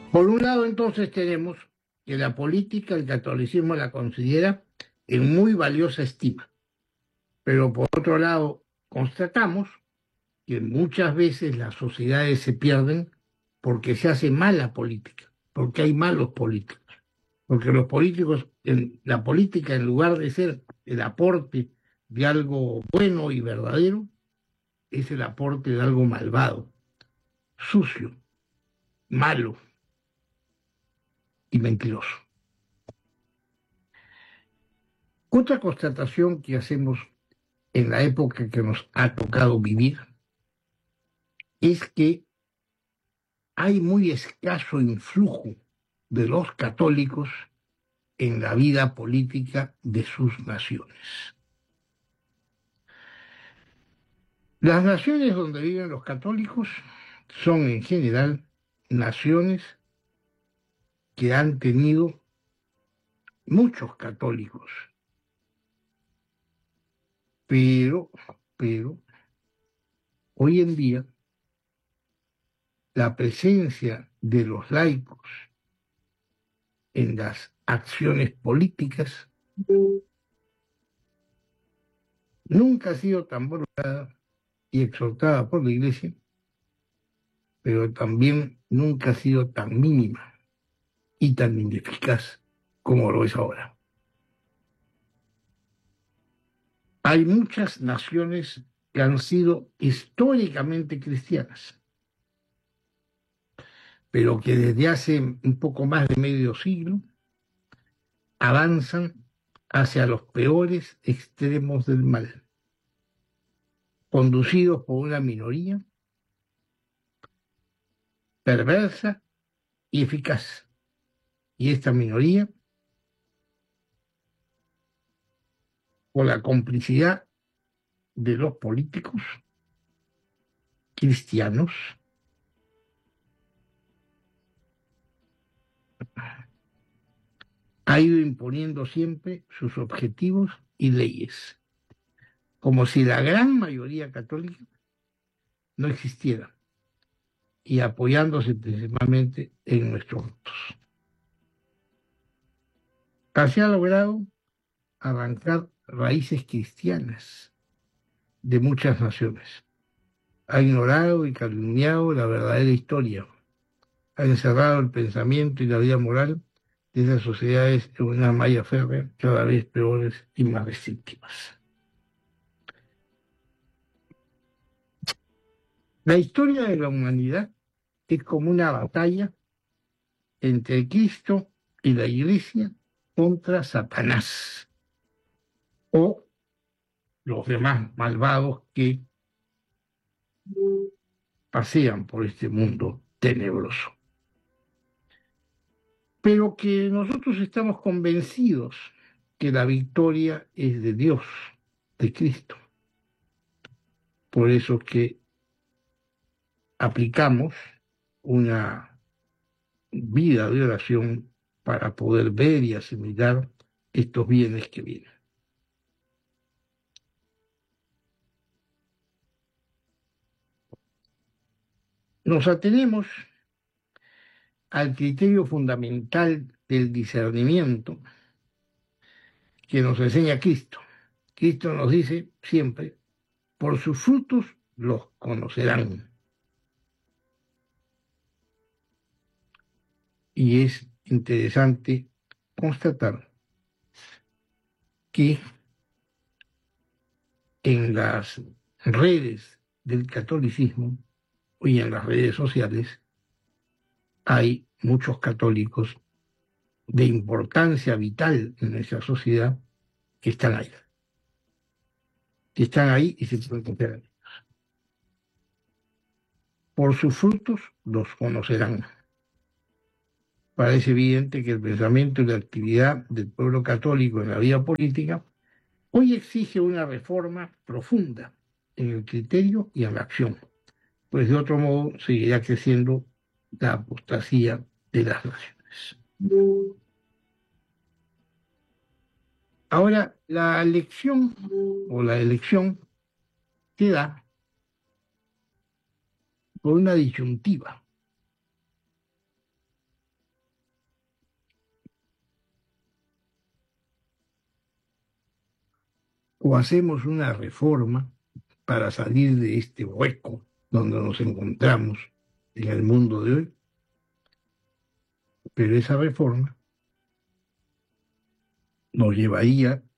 Por un lado, entonces, tenemos que la política, el catolicismo la considera en muy valiosa estima, pero por otro lado, constatamos que muchas veces las sociedades se pierden porque se hace mala política, porque hay malos políticos, porque los políticos, en la política, en lugar de ser el aporte de algo bueno y verdadero, es el aporte de algo malvado, sucio, malo y mentiroso. Otra constatación que hacemos en la época que nos ha tocado vivir es que hay muy escaso influjo de los católicos en la vida política de sus naciones. Las naciones donde viven los católicos son en general naciones que han tenido muchos católicos, pero, pero hoy en día la presencia de los laicos en las acciones políticas nunca ha sido tan valorada y exhortada por la Iglesia, pero también nunca ha sido tan mínima y tan ineficaz como lo es ahora. Hay muchas naciones que han sido históricamente cristianas, pero que desde hace un poco más de medio siglo avanzan hacia los peores extremos del mal, conducidos por una minoría perversa y eficaz. Y esta minoría, por la complicidad de los políticos cristianos, ha ido imponiendo siempre sus objetivos y leyes, como si la gran mayoría católica no existiera, y apoyándose principalmente en nuestros votos. Así ha logrado arrancar raíces cristianas de muchas naciones. Ha ignorado y calumniado la verdadera historia. Ha encerrado el pensamiento y la vida moral de esas sociedades en una malla férrea cada vez peores y más restrictivas. La historia de la humanidad es como una batalla entre Cristo y la Iglesia contra Satanás o los demás malvados que pasean por este mundo tenebroso. Pero que nosotros estamos convencidos que la victoria es de Dios, de Cristo. Por eso que aplicamos una vida de oración para poder ver y asimilar estos bienes que vienen. Nos atenemos al criterio fundamental del discernimiento que nos enseña Cristo. Cristo nos dice siempre, por sus frutos los conocerán. Y es interesante constatar que en las redes del catolicismo y en las redes sociales hay muchos católicos de importancia vital en nuestra sociedad que están ahí. Que están ahí y se pueden considerar. Por sus frutos los conocerán. Parece evidente que el pensamiento y la actividad del pueblo católico en la vida política hoy exige una reforma profunda en el criterio y en la acción, pues de otro modo seguirá creciendo la apostasía de las naciones. Ahora, la elección o la elección se da por una disyuntiva. o hacemos una reforma para salir de este hueco donde nos encontramos en el mundo de hoy, pero esa reforma nos llevaría